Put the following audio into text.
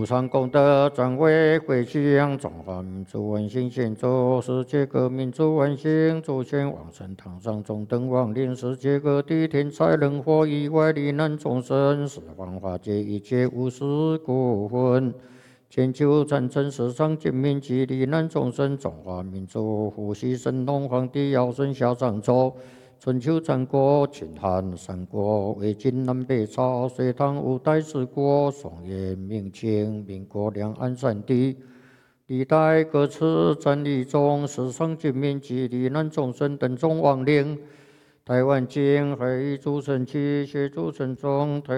上功德专为回向中华民族万幸先祖，世界各民族万幸，祖先往生堂上中等亡灵，世界各地天灾人祸意外罹难众生，十方化解一切无事故魂。全球战争世上尽民及罹难众生，中华民族呼吸神龙皇帝尧舜夏商周。春秋战国、秦汉三国、魏晋南北朝、隋唐五代十国、宋元明清、民国两岸三地，历代各次战役中，世上尽民及罹难众生等众亡灵。台湾境海主神期协助神中。